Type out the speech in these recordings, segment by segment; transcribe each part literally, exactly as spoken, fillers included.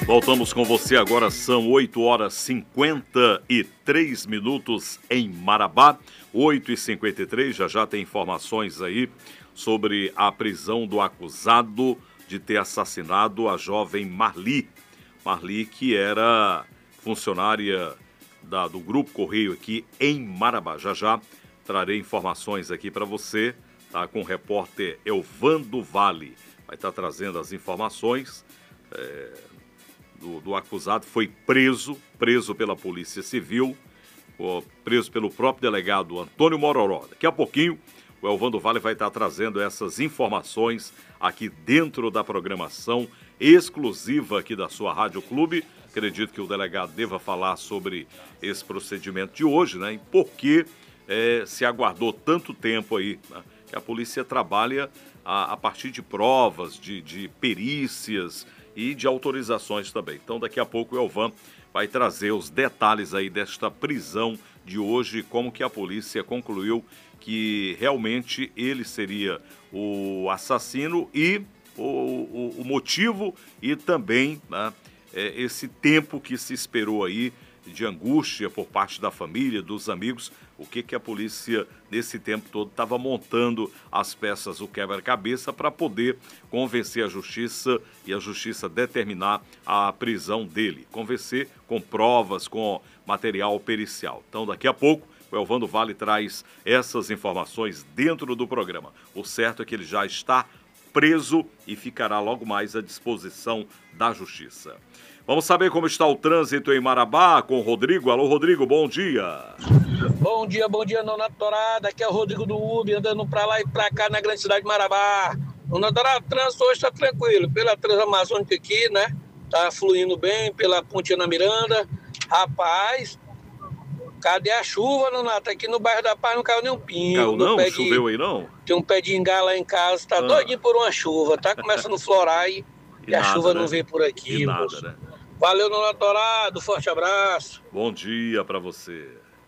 Voltamos com você agora, são oito horas e cinquenta e três minutos em Marabá, oito e cinquenta e três, já já tem informações aí sobre a prisão do acusado de ter assassinado a jovem Marli. Marli, que era funcionária da, do Grupo Correio aqui em Marabá. Já já trarei informações aqui para você, tá? Com o repórter Elvando Vale. Vai estar trazendo as informações. É, do, do acusado, foi preso, preso pela Polícia Civil, preso pelo próprio delegado Antônio Mororó. Daqui a pouquinho, o Elvando Vale vai estar trazendo essas informações aqui dentro da programação exclusiva aqui da sua Rádio Clube. Acredito que o delegado deva falar sobre esse procedimento de hoje, né? E por que é, se aguardou tanto tempo aí, né? Que a polícia trabalha a, a partir de provas, de, de perícias e de autorizações também. Então, daqui a pouco o Elvan vai trazer os detalhes aí desta prisão de hoje, como que a polícia concluiu que realmente ele seria o assassino e o, o, o motivo e também, né, é, esse tempo que se esperou aí de angústia por parte da família, dos amigos, o que que a polícia nesse tempo todo estava montando as peças, o quebra-cabeça, para poder convencer a justiça e a justiça determinar a prisão dele, convencer com provas, com material pericial. Então, daqui a pouco, o Elvando Vale traz essas informações dentro do programa. O certo é que ele já está preso e ficará logo mais à disposição da justiça. Vamos saber como está o trânsito em Marabá com o Rodrigo. Alô, Rodrigo, bom dia. Bom dia, bom dia, Nona Torada. Aqui é o Rodrigo do Uber, andando pra lá e pra cá na grande cidade de Marabá. Nona Torada, o trânsito hoje tá tranquilo. Pela Transamazônica aqui, né? Tá fluindo bem, pela Ponte Ana Miranda. Rapaz, cadê a chuva, Nonata? Aqui no bairro da Paz não caiu nem um pingo. Caiu não? Pé Choveu de... aí não? Tem um pé de ingá lá em casa, tá ah. doidinho por uma chuva. Tá começando a florar e, e, e a nada, chuva né? Não vem por aqui. E nada, moço. Né? Valeu, Nona Torado, forte abraço. Bom dia pra você.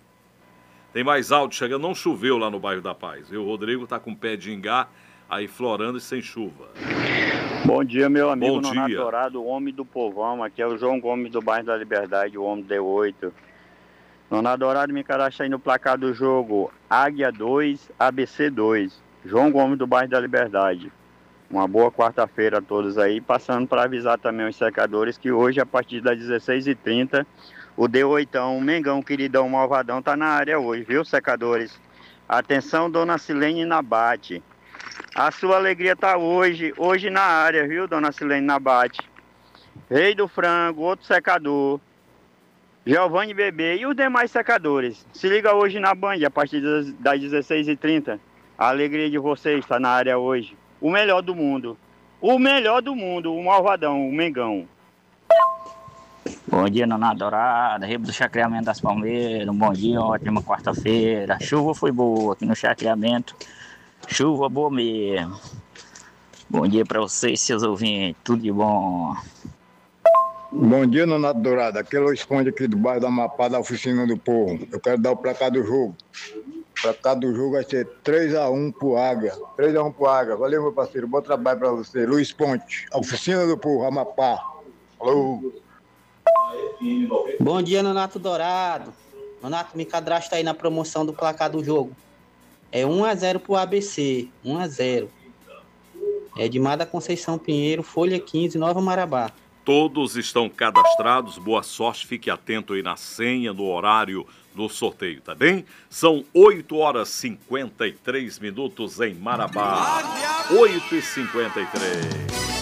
Tem mais áudio chegando, não choveu lá no bairro da Paz. E o Rodrigo tá com pé de ingá aí florando e sem chuva. Bom dia, meu amigo Nonato Dourado, o homem do povão. Aqui é o João Gomes do bairro da Liberdade, o homem D oito. Nonato Dourado, me cadastra aí no placar do jogo Águia dois, A B C dois. João Gomes do bairro da Liberdade. Uma boa quarta-feira a todos aí. Passando para avisar também os secadores que hoje, a partir das dezesseis e trinta, o D oito, o Mengão, queridão, malvadão, tá na área hoje, viu, secadores? Atenção, dona Silene Nabate. A sua alegria tá hoje, hoje na área, viu, dona Silene Nabate? Rei do Frango, outro secador. Giovanni Bebê e os demais secadores. Se liga hoje na Band, a partir das dezesseis e trinta. A alegria de vocês está na área hoje. O melhor do mundo. O melhor do mundo, o malvadão, o Mengão. Bom dia, Nona Dourada, Rebo do Chacreamento das Palmeiras. Um bom dia, ótima quarta-feira. A chuva foi boa aqui no Chacreamento. Chuva boa mesmo. Bom dia para vocês, seus ouvintes. Tudo de bom. Bom dia, Nona Dourada. Aquele responde aqui do bairro da Amapá, da Oficina do Povo. Eu quero dar o placar do jogo. O placar do jogo vai ser três a um pro Águia. três a um pro Águia. Valeu, meu parceiro. Bom trabalho pra você. Luiz Ponte, Oficina do Povo, Amapá. Falou. Bom dia, Nonato Dourado. Nonato, me cadastra aí na promoção do placar do jogo. É um a zero pro A B C. um a zero. É de Mada Conceição Pinheiro, Folha quinze, Nova Marabá. Todos estão cadastrados, boa sorte, fique atento aí na senha, no horário do sorteio, tá bem? São oito horas e cinquenta e três minutos em Marabá. oito e cinquenta e três.